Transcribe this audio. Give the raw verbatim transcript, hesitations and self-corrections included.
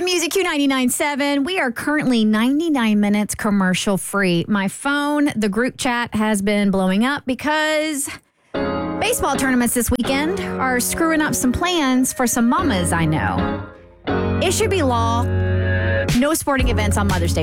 Music Q ninety-nine point seven. We are currently ninety-nine minutes commercial free. My phone, the group chat has been blowing up because baseball tournaments this weekend are screwing up some plans for some mamas I know. It should be law. No sporting events on Mother's Day